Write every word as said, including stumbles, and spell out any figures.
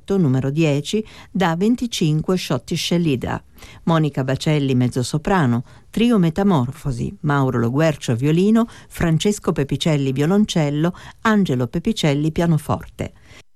Concerto numero dieci da venticinque Schottische Lieder. Monica Bacelli mezzosoprano, trio Metamorfosi, Mauro Lo Guercio violino, Francesco Pepicelli violoncello, Angelo Pepicelli pianoforte.